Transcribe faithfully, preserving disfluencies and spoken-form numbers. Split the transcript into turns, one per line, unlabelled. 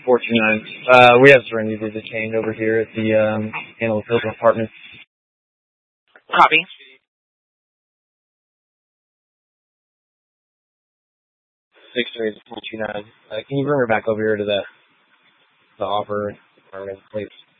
four two nine. Uh, we have surrender detained over here at the um, Antelope Hills apartment.
Copy.
six three four two nine. Uh, can you bring her back over here to the, the offer apartment, please?